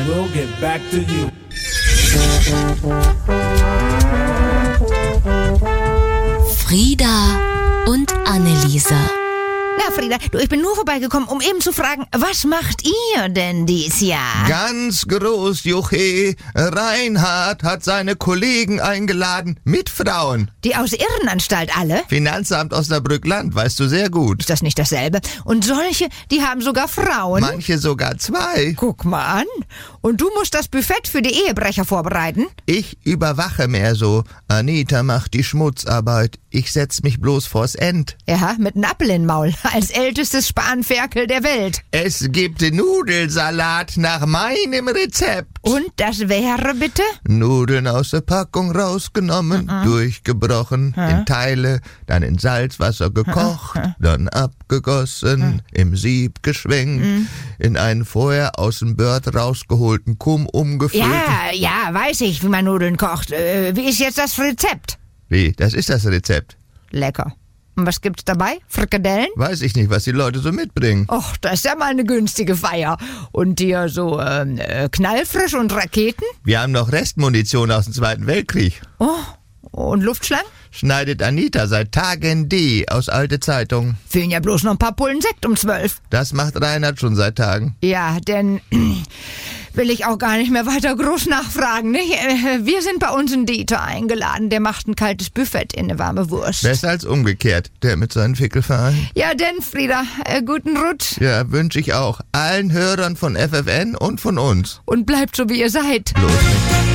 we'll get back to you. Frieda und Anneliese. Na, Frieda, du, ich bin nur vorbeigekommen, um eben zu fragen, was macht ihr denn dies Jahr? Ganz groß, Juche. Reinhard hat seine Kollegen eingeladen mit Frauen. Die aus Irrenanstalt alle? Finanzamt Osnabrück-Land, weißt du sehr gut. Ist das nicht dasselbe? Und solche, die haben sogar Frauen? Manche sogar 2. Guck mal an. Und du musst das Buffet für die Ehebrecher vorbereiten? Ich überwache mehr so. Anita macht die Schmutzarbeit. Ich setz mich bloß vors End. Ja, mit einem Apfel im Maul. Als ältestes Spanferkel der Welt. Es gibt Nudelsalat nach meinem Rezept. Und das wäre bitte? Nudeln aus der Packung rausgenommen, durchgebrochen, in Teile, dann in Salzwasser gekocht, dann abgegossen, im Sieb geschwenkt, in einen vorher aus dem Bird rausgeholten Kumm umgefüllt. Ja, weiß ich, wie man Nudeln kocht. Wie ist jetzt das Rezept? Wie? Das ist das Rezept. Lecker. Und was gibt's dabei? Frikadellen? Weiß ich nicht, was die Leute so mitbringen. Och, das ist ja mal eine günstige Feier. Und dir so knallfrisch und Raketen? Wir haben noch Restmunition aus dem Zweiten Weltkrieg. Oh, und Luftschlangen? Schneidet Anita seit Tagen die aus alte Zeitung. Fehlen ja bloß noch ein paar Pullen Sekt um 12. Das macht Reinhard schon seit Tagen. Ja, denn will ich auch gar nicht mehr weiter groß nachfragen, nicht? Wir sind bei uns in Dieter eingeladen. Der macht ein kaltes Buffet in eine warme Wurst. Besser als umgekehrt, der mit seinen Fickelvereinen. Ja, denn, Frieda, guten Rutsch. Ja, wünsche ich auch. Allen Hörern von FFN und von uns. Und bleibt so, wie ihr seid. Bloß nicht.